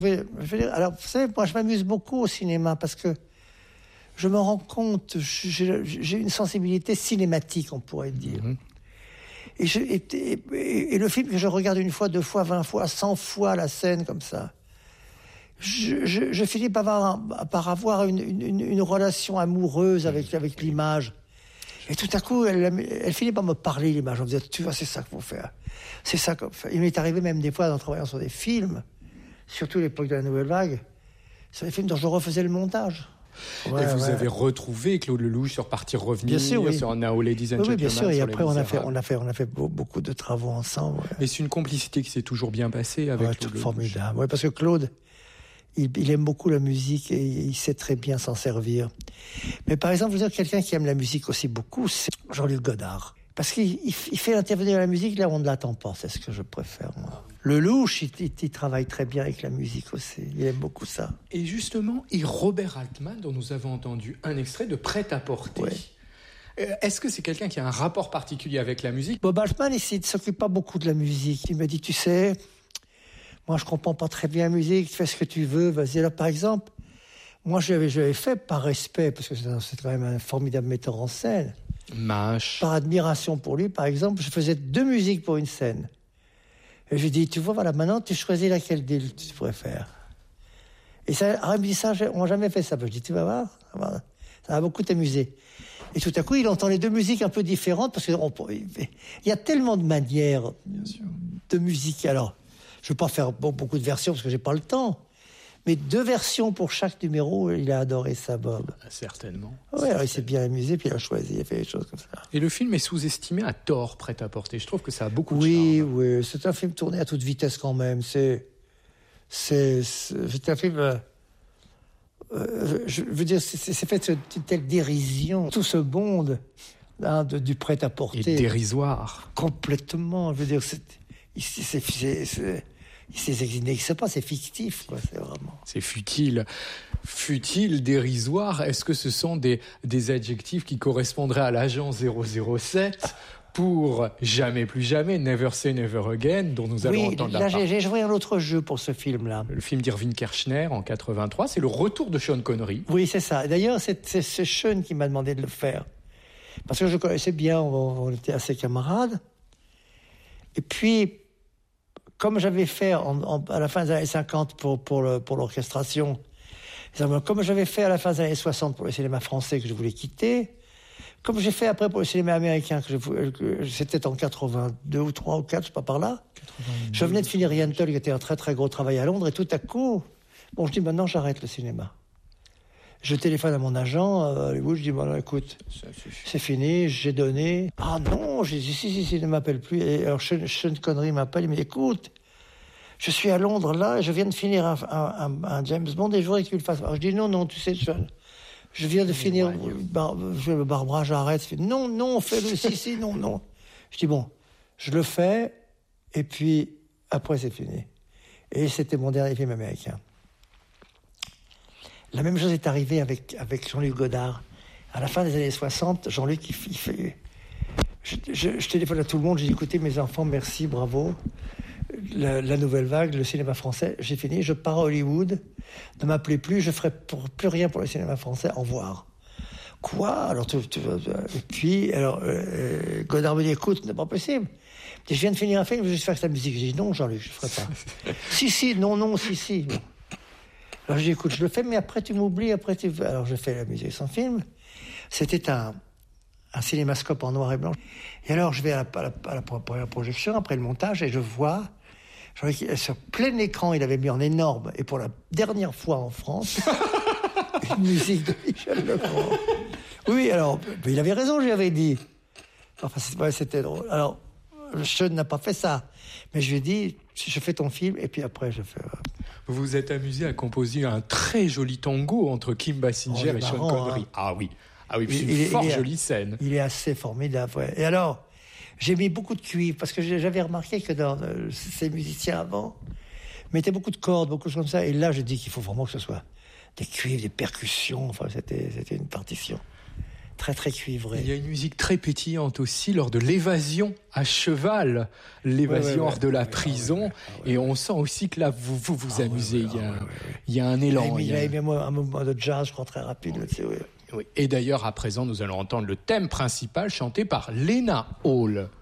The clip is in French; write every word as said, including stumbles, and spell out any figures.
Oui, je veux dire, alors, vous savez, moi, je m'amuse beaucoup au cinéma parce que je me rends compte, j'ai, j'ai une sensibilité cinématique, on pourrait dire. Mmh. Et, je, et, et, et le film que je regarde une fois, deux fois, vingt fois, cent fois la scène comme ça, je, je, je finis par avoir, par avoir une, une, une relation amoureuse avec, avec l'image. Et tout à coup, elle, elle finit par me parler, l'image. On me disait, tu vois, c'est ça qu'il faut faire. C'est ça qu'on fait. Il m'est arrivé même des fois, en travaillant sur des films, surtout à l'époque de la Nouvelle Vague, sur des films dont je refaisais le montage. Ouais, et vous ouais. avez retrouvé Claude Lelouch sur Partir Revenir, bien sûr, oui. sur Now Ladies and oui, Gentlemen. Oui, bien sûr. Et après, on a fait, on a fait, on a fait beaucoup de travaux ensemble. Ouais. Et c'est une complicité qui s'est toujours bien passée avec ouais, Claude Lelouch. Formidable. Ouais, parce que Claude, il, il aime beaucoup la musique et il sait très bien s'en servir. Mais par exemple, vous dire quelqu'un qui aime la musique aussi beaucoup, c'est Jean-Luc Godard. Parce qu'il il, il fait intervenir la musique là où on ne l'attend pas. C'est ce que je préfère, moi. Lelouch, il, il, il travaille très bien avec la musique aussi. Il aime beaucoup ça. Et justement, et Robert Altman, dont nous avons entendu un extrait de Prêt-à-porter. Ouais. Est-ce que c'est quelqu'un qui a un rapport particulier avec la musique ? Bob Altman, il ne s'occupe pas beaucoup de la musique. Il m'a dit, tu sais, moi, je ne comprends pas très bien la musique. Fais ce que tu veux. Vas-y. Alors, par exemple, moi, j'avais, j'avais fait par respect, parce que c'est, c'est quand même un formidable metteur en scène. Mâche. Par admiration pour lui, par exemple, je faisais deux musiques pour une scène. Et je lui dis, tu vois, voilà, maintenant, tu choisis laquelle d'elles tu préfères. Et ça, il me dit ça, on n'a jamais fait ça. Je dis, tu vas voir, ça va beaucoup t'amuser. Et tout à coup, il entend les deux musiques un peu différentes, parce qu'il y a tellement de manières de musique. Alors, je ne vais pas faire beaucoup de versions, parce que je n'ai pas le temps. Mais deux versions pour chaque numéro, il a adoré ça, Bob. Certainement. Oui, alors il s'est bien amusé, puis il a choisi, il a fait des choses comme ça. Et le film est sous-estimé à tort, Prêt-à-porter. Je trouve que ça a beaucoup de oui, charme. Oui, oui, c'est un film tourné à toute vitesse quand même. C'est, c'est, c'est, c'est un film... Euh, euh, je veux dire, c'est, c'est fait de telle dérision. Tout ce monde hein, de, du Prêt-à-porter. Et dérisoire. Complètement. Je veux dire, c'est... c'est, c'est, c'est, c'est C'est ce qui n'existe pas, c'est fictif, quoi, c'est vraiment. C'est futile. Futile, dérisoire, est-ce que ce sont des, des adjectifs qui correspondraient à l'agent zéro zéro sept pour Jamais plus jamais, Never say never again, dont nous allons oui, entendre là, la part. Oui, j'ai joué un autre jeu pour ce film-là. Le film d'Irving Kershner en quatre-vingt-trois, c'est le retour de Sean Connery. Oui, c'est ça. D'ailleurs, c'est, c'est, c'est Sean qui m'a demandé de le faire. Parce que je connaissais bien, on, on était assez camarades. Et puis... Comme j'avais fait en, en, à la fin des années cinquante pour, pour, le, pour l'orchestration, comme j'avais fait à la fin des années soixante pour le cinéma français que je voulais quitter, comme j'ai fait après pour le cinéma américain, que je, que c'était en quatre-vingt-deux ou trois ou quatre, je sais pas par là, quatre-vingt-deux. Je venais de finir Yentl, qui était un très très gros travail à Londres, et tout à coup, bon, je dis maintenant j'arrête le cinéma. Je téléphone à mon agent à Hollywood, je dis bon, écoute, c'est fini, j'ai donné. Ah non, j'ai dit si, si, si, il ne m'appelle plus. Et alors Sean, Sean Connery m'appelle, il me dit écoute, je suis à Londres là, et je viens de finir un, un, un, un James Bond et je voudrais que tu le fasses. Alors je dis non, non, tu sais, Sean, je viens de finir Bar, Barbara, j'arrête. Non, non, fais-le, si, si, non, non. Je dis bon, je le fais, et puis après c'est fini. Et c'était mon dernier film américain. La même chose est arrivée avec, avec Jean-Luc Godard. À la fin des années soixante, Jean-Luc, il, il fait... Je, je, je téléphone à tout le monde, j'ai dit, écoutez, mes enfants, merci, bravo. La, la Nouvelle Vague, le cinéma français, j'ai fini, je pars à Hollywood. Ne m'appelez plus, je ne ferai pour, plus rien pour le cinéma français, au revoir. Quoi ? Alors, tu, tu, et puis, alors, euh, Godard me dit, écoute, ce n'est pas possible. Je viens de finir un film, je vais juste faire sa musique. J'ai dit, non, Jean-Luc, je ne ferai pas. si, si, non, non, si, si. Alors j'ai dit, écoute, je le fais, mais après tu m'oublies, après tu... Alors j'ai fait la musique sans film. C'était un, un cinémascope en noir et blanc. Et alors je vais à la, à la, à la première projection, après le montage, et je vois, je vois qu'il, sur plein écran, il avait mis en énorme, et pour la dernière fois en France, une musique de Michel Legrand. Oui, alors, il avait raison, je lui avais dit. Enfin, c'était, ouais, c'était drôle. Alors, Sean n'a pas fait ça. Mais je lui ai dit, je fais ton film, et puis après, je fais... Vous vous êtes amusé à composer un très joli tango entre Kim Basinger oh, et Sean Connery. Hein. Ah oui, ah oui, c'est une il, fort il jolie est, scène. Il est assez formidable, ouais. Et alors, j'ai mis beaucoup de cuivre, parce que j'avais remarqué que dans euh, ces musiciens avant, mettaient beaucoup de cordes, beaucoup de choses comme ça. Et là, j'ai dit qu'il faut vraiment que ce soit des cuivres, des percussions. Enfin, c'était, c'était une partition très très cuivré. Il y a une musique très pétillante aussi lors de l'évasion à cheval, l'évasion Ouais, ouais, hors de la ouais, prison, ouais, ouais, ouais, et on sent aussi que là vous vous, vous Ah, amusez. ouais, ouais, il, y a, ah, ouais, ouais, il y a un élan. Il il y y a- a même un mouvement de jazz, je crois, très rapide. Là, tu sais, ouais. Oui. Et d'ailleurs, à présent, nous allons entendre le thème principal chanté par Lena Hall.